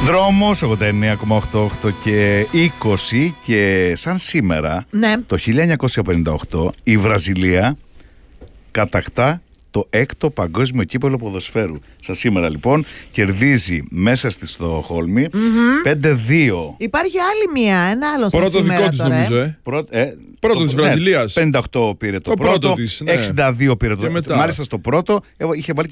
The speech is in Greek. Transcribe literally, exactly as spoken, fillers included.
Δρόμος ογδόντα εννέα κόμμα ογδόντα οκτώ και είκοσι, και σαν σήμερα, ναι. το χίλια εννιακόσια πενήντα οκτώ η Βραζιλία κατακτά το έκτο παγκόσμιο κύπελλο ποδοσφαίρου. Σαν σήμερα λοιπόν κερδίζει μέσα στη Στοκχόλμη mm-hmm. πέντε δύο. Υπάρχει άλλη μία, ένα άλλο σαν πρώτο σήμερα δικό της τώρα, νομίζω, ε. Πρω, ε, πρώτο το, της Βραζιλίας. Ναι, πενήντα οκτώ πήρε το, το πρώτο, πρώτο της, ναι. εξήντα δύο πήρε το δεύτερο. Μάλιστα στο πρώτο είχε βάλει